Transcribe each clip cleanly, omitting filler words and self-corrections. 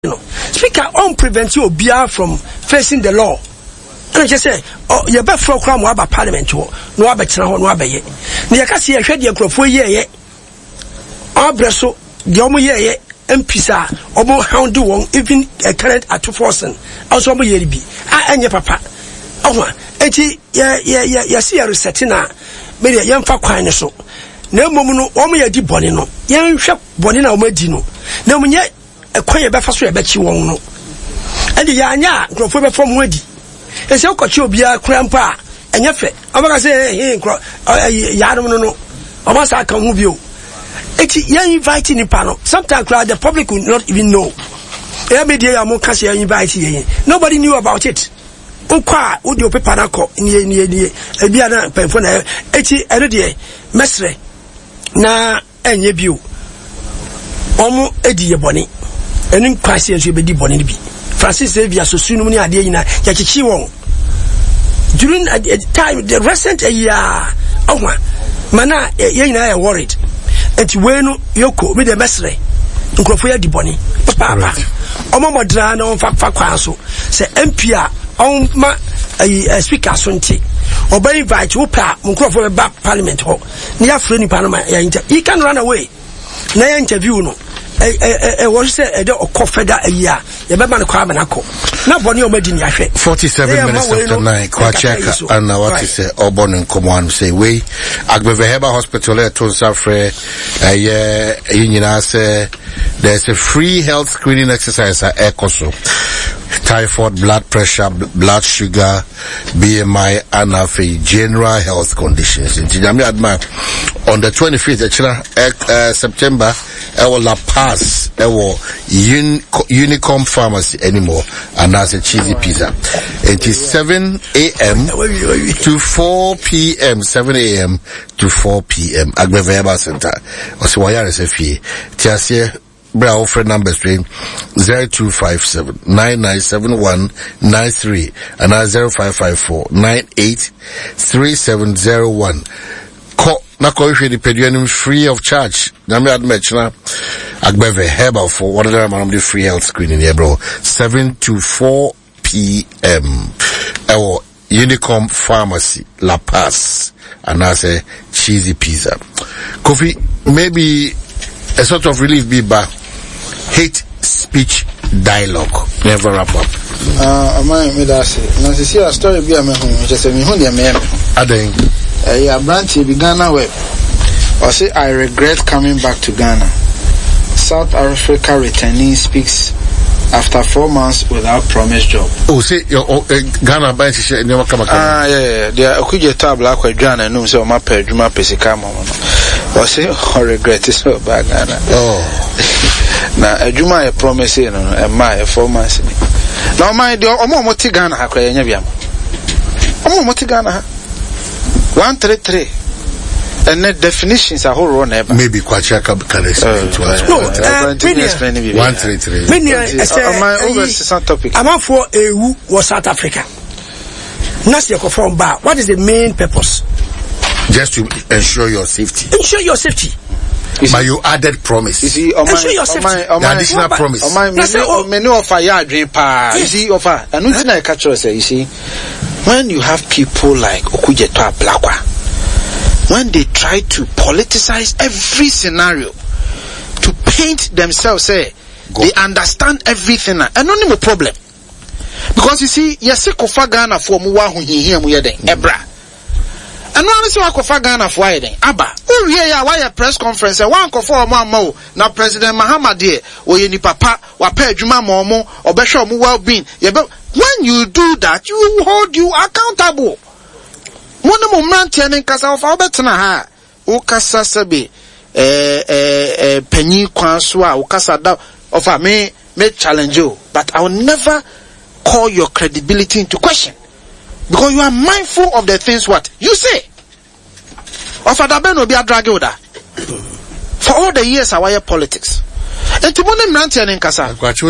Speaker on prevent you from facing the law. And I just say, oh, you better for crime about parliament, no abetra, no abeye. Niakasi, I shed your crop for ye. Abreso, the Omo ye, MPSA, Omo hound do one, even a current at 2 forcing. Also, Omo ye be. And your papa. Oh, eti, ya see a resetina, maybe a young fa so. No mono, Omo ye di bonino, young shop bonina omedino. No, when yet a quiet befaso, I bet you won't know. And the yanya, grow from Weddy. And so, Cocho be a crampa, and your fit. I'm going to say, hey, Yadam, almost I can move you. It's young inviting in panel. Sometimes the public will not even know. Every day I'm more inviting. Nobody knew about it. Ukwa, would you pay panaco in the Biana Penfona, 80 every day, Mestre. Na, and ye view. Omo Eddie Bonnie. And in Christians will be the Bonnie. Francis Xavier so soon many idea na yachichi won during a time the recent year mana ye na worried enti we no yoko me the mesre nkrofo ya diboni papa omomodra na on fa kwan so se MP a on ma speaker so nti oba invite wo pa nkrofo be back parliament ho na ya free ni pa no ma ya he can run away na ya interview no what say the okofeda a year you be man kwa menako na boni o madi ni ahwe 47 minutes after 9 kwa check and what is obon nkomo anu say we Agbeve Herbal Hospital at Tonsafre nyina say there's a free health screening exercise at Ekoso typhoid, blood pressure, blood sugar, BMI, and general health conditions. On the 25th September, I will La Paz, I will Unicom Pharmacy anymore, and that's a cheesy pizza. It is 7 a.m. to 4 p.m. 7 a.m. to 4 p.m. Agbeve Herbal Center. Also, why are fee? Tiasie. Bra offer number stream 0257-997193 and 0554-983701. Na ko hwe di peduanum free of charge. Na me admit na Agbeve Herbal for one of them the free health screening here bro 7 to 4 p.m. Our Unicom Pharmacy La Paz and I say cheesy pizza. Kofi, maybe a sort of relief be back. Hate speech dialogue never wrap up. Me that say. Now see a story be a me home. Just me home dey me. Aden. Yeah, branch be Ghana web. I say I regret coming back to Ghana. South Africa returnee speaks after 4 months without promised job. Oh, say your Ghana branch never come back. Yeah. They okuje tab like we Ghana no say o ma pa adwuma pesika mo no. I say I regret it so back Ghana. Oh. Na adwuma e promise no e ma e 4 months ni na my de omo ti Ghana ha kra nya bia omo ti Ghana ha 133 and the definitions are whole run maybe Kwachaka can explain to us. 133 my over topic I'm for who was South Africa Nasi from bar. What is the main purpose? Just to ensure your safety. Ensure your safety. But you added promise. You see, the additional promise. Many of our dream pa. You see, offer. And nothing I catch us. You see, when you have people like Okujeto Ablakwa, when they try to politicize every scenario to paint themselves, say they understand everything, and no problem. Because you see, yesi kofa Ghana for muwa huhihi muyede ebra. And no one say kofa Ghana for yede aba. Uriye ya why press conference one kofa omo na President Mahama de oye ni papa wa pa adwuma mo obehwe omo well-being. When you do that, you hold you accountable. One mo mrantie ne nkasa ofa obetena ha. Ukasa sebe penyi kwan so a ukasa da ofa me challenge you, but I will never call your credibility into question because you are mindful of the things what you say. For all the years I wire politics. And to money mranti and nkasa. Because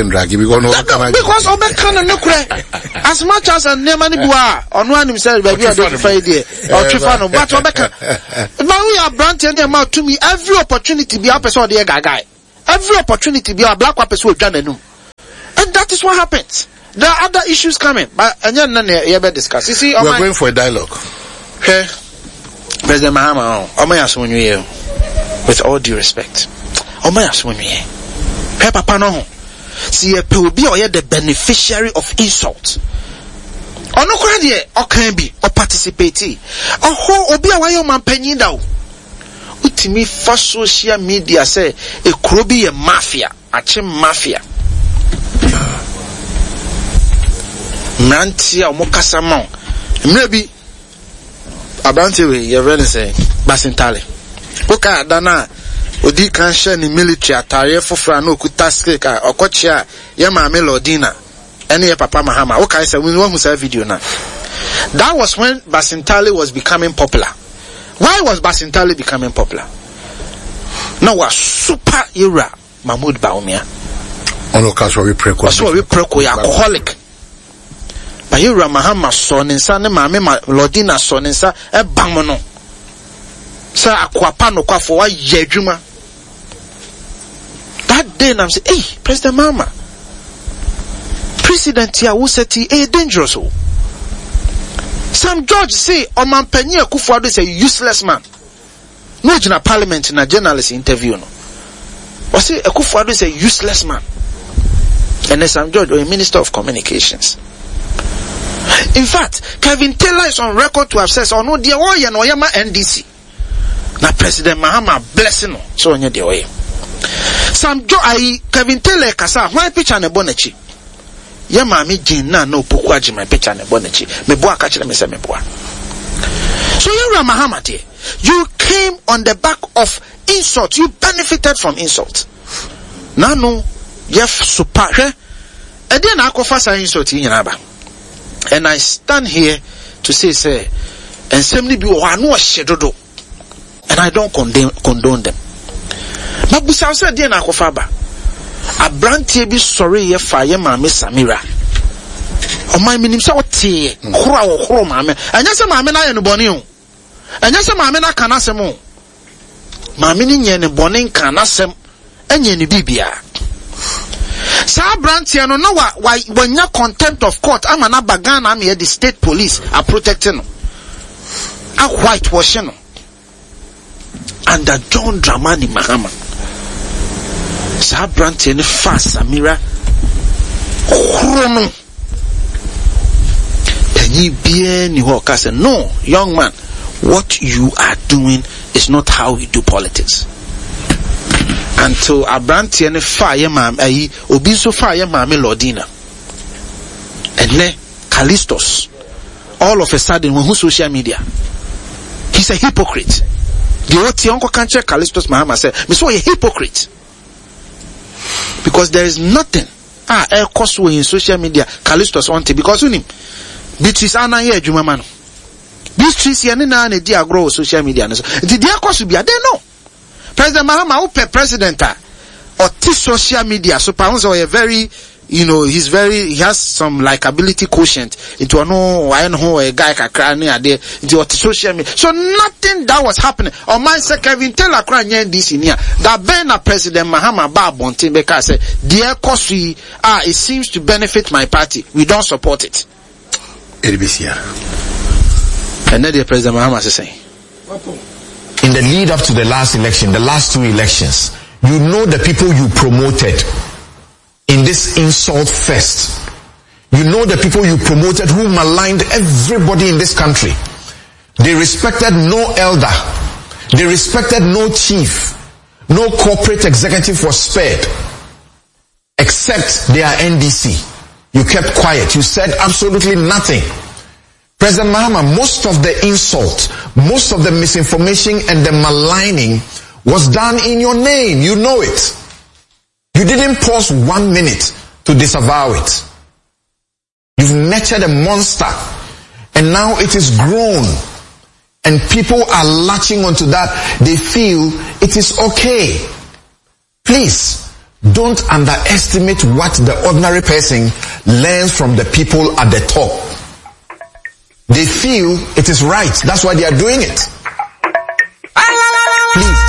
as much as a nemani bua on one himself baby or Trifano, but Obeka. Now we are branching them out to me every opportunity be a person the guy. Every opportunity be a black person with Janenu. is what happens. There are other issues coming, but you better discuss. You see, we're going for a dialogue. Okay, President Mahama, with all due respect, hey, Papa no. See, you be the beneficiary of insult. Or no credit, or can be, or participate. Or be a way man penny down. Utimi for social media say a krobi a mafia, a chim mafia. Nantia Mokasamo. Maybe Abanti we you're really saying Basintale. Oka Dana Odi can share the military attire for Frano Kutaske or Kochia Yama Melodina. Any Papa Mahama. Okay, I said we want to say video now. That was when Basintale was becoming popular. Why was Basintale becoming popular? Now was super era Mahmoud Baumia. Ono kaswa we preko alcoholic. But era Mahama son insa ne mame Lodina son insa e bamono. Sa akwapa no kwa for wa yedwuma. That day I'm say, hey, President Mahama. President here who said he dangerous. Sam George say Oman Penny Akufo-Addo is a useless man. No in a parliament in a journalist interview no. Or say Akufo-Addo is a useless man. And then Sam George, or a minister of communications. In fact, Kevin Taylor is on record to have said, oh no, dear Oya no Yama NDC. Now President Mahama blessing no. So on your dear way. Sam George, Kevin Taylor kasa, why picture ne bonechi? Ya mami jina no pokwaji my picture ne bonechi. Meboa kachile me se meboa. So you are Mahamati. You came on the back of insult. You benefited from insult. Nano yef super. And then I go fast insult in Yanaba. And I stand here to say, and simply be one shedodo. And I don't condone them. But besides that, then I go faba. A brand be sorry ye fire mame Samira. O my minim sa wote kro mame. Anya se mame na ye no bone o. Anya se mame na kana sem o. Mame ni nye ne bone kana sem enye ne bibia. Sa brand here no na wanya contempt of court ama na bagan am here the state police are protecting no. A whitewash no. Under John Dramani Mahama. Sa brand here ne fa Samira chrono. No, young man, what you are doing is not how we do politics. Until Abranti and fire mam obiso fire mame Lodina. And ne Callistus. All of a sudden when who social media. He's a hypocrite. The what uncle can't check Callistus Mahama said, "Me so a hypocrite." Because there is nothing. Air cost in social media Callistus wanted because him. Beatrice ana ye adwuma ma no. Beatrice ye ne na na di agro social media no so. Nti dia koso bia dey no. President Mahama who president or social media so pa so a very he has some likability quotient into no why no a guy kakra ne ade into social media. So nothing that was happening. On my say Kevin Taylor kra nya this in here. That ben na President Mahama ba bontin because say dia koso it seems to benefit my party. We don't support it. And then the President Mahama is saying, in the lead up to the last election, the last two elections, you know the people you promoted in this insult fest. You know the people you promoted who maligned everybody in this country. They respected no elder. They respected no chief. No corporate executive was spared. Except their NDC. You kept quiet. You said absolutely nothing. President Mahama, most of the insult, most of the misinformation and the maligning was done in your name. You know it. You didn't pause 1 minute to disavow it. You've nurtured a monster and now it is grown and people are latching onto that. They feel it is okay. Please. Don't underestimate what the ordinary person learns from the people at the top. They feel it is right. That's why they are doing it. Please.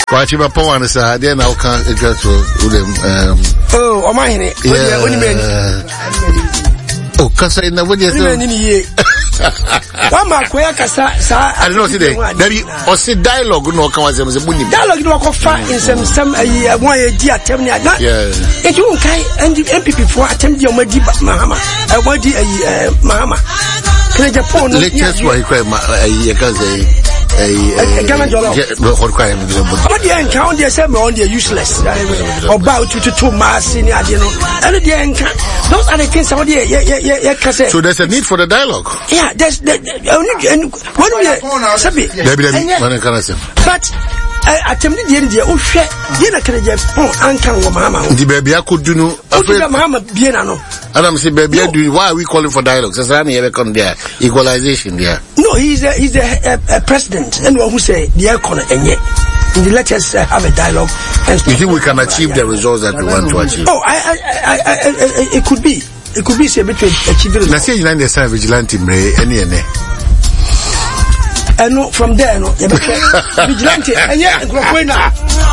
Kwachiba Pawan is a then I'll can't get to them. Oh, my name. Oh, Casa in the way one mark where Casa, I don't know today. Maybe or say dialogue no come as a money. Dialogue no go far in some 1 year term. Yeah. It won't kind and the MPP for attempt your Mahama. I want the Mahama. Japan. Lectures why you can say. Ghana Jollof. What the encounter they say on the useless about to mass in and those are the things out there. So there's a need for the dialogue. Yeah, there's but attempted the India oh shit Yena can Ankan Mahama. The baby I could do no Mahama Bienano. And I'm saying baby why are we calling for dialogue? There's any ever come there equalization there. No, he's a president and who say the icon and yet let us have a dialogue and you think we can achieve the results that we want to achieve? Oh, it could be. It could be say between achieving. Now say you land the same vigilante any. And no, from there, no, vigilante, and yeah,